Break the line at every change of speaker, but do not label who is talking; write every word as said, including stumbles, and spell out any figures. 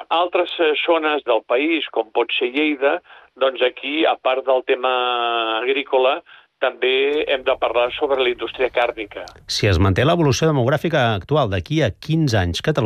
altres zones del país, com pot ser Lleida, doncs aquí, a part del tema agrícola, també hem de parlar sobre la indústria càrnica.
Si es manté l'evolució demogràfica actual d'aquí a quinze anys, Catalunya